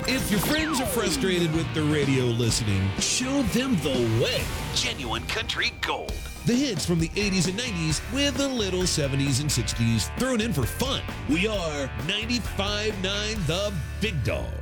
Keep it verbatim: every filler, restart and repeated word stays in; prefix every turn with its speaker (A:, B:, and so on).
A: If your friends are frustrated with the radio listening, show them the way. Genuine Country Gold. The hits from the eighties and nineties with a little seventies and sixties thrown in for fun. We are ninety-five point nine The Big Dog.